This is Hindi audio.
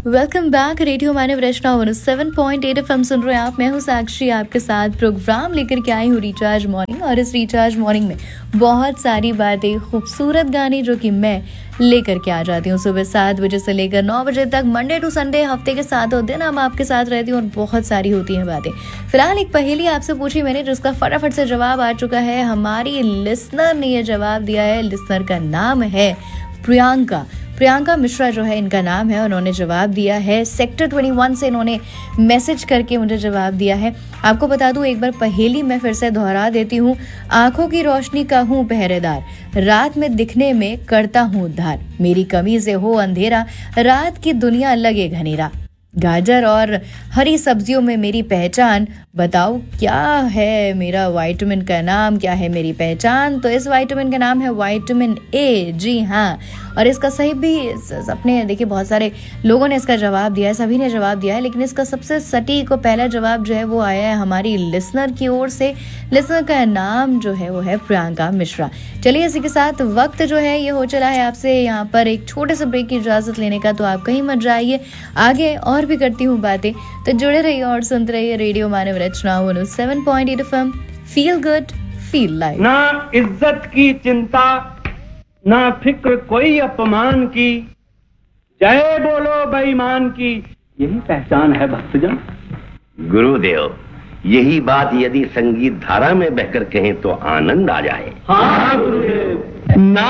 Welcome back. रेडियो मानव रचना 107.8 FM सुन रहे हैं आप। मैं हूं साक्षी, आपके साथ प्रोग्राम लेकर के आई हूं रिचार्ज मॉर्निंग। और इस रिचार्ज मॉर्निंग में बहुत सारी बातें, खूबसूरत गाने जो कि मैं लेकर के आ जाती हूँ सुबह 7 बजे से लेकर 9 बजे तक, मंडे टू संडे हफ्ते के 7 दिन हम आपके साथ रहती हूँ और बहुत सारी होती हैं बातें। फिलहाल एक पहेली आपसे पूछी मैंने, जिसका फटाफट से जवाब आ चुका है। हमारी लिसनर ने यह जवाब दिया है। लिसनर का नाम है प्रियंका मिश्रा जो है इनका नाम है। उन्होंने जवाब दिया है सेक्टर 21 से, इन्होंने मैसेज करके मुझे जवाब दिया है। आपको बता दूं, एक बार पहेली मैं फिर से दोहरा देती हूँ। आंखों की रोशनी का हूँ पहरेदार, रात में दिखने में करता हूँ उद्धार, मेरी कमी से हो अंधेरा, रात की दुनिया लगे घनेरा, गाजर और हरी सब्जियों में मेरी पहचान, बताओ क्या है मेरा विटामिन का नाम, क्या है मेरी पहचान। तो इस विटामिन का नाम है विटामिन ए। जी हाँ, और इसका सही भी अपने देखिए बहुत सारे लोगों ने इसका जवाब दिया है, सभी ने जवाब दिया है, लेकिन इसका सबसे सटीक और पहला जवाब जो है वो आया है हमारी लिसनर की ओर से। लिसनर का नाम जो है वो है प्रियंका मिश्रा। चलिए, इसी के साथ वक्त जो है ये हो चला है आपसे यहाँ पर एक छोटे से ब्रेक की इजाजत लेने का, तो आप कहीं मत जाइए, आगे और भी करती हूँ बातें। तो जुड़े रहिए और सुनते रहिए रेडियो मानव रचना 107.8 FM। Feel good, feel like. ना इज्जत की चिंता, ना फिक्र कोई अपमान की, जय बोलो बेईमान की, यही पहचान है भक्तजन। गुरुदेव, यही बात यदि संगीत धारा में बहकर कहें तो आनंद आ जाए। हाँ गुरुदेव। ना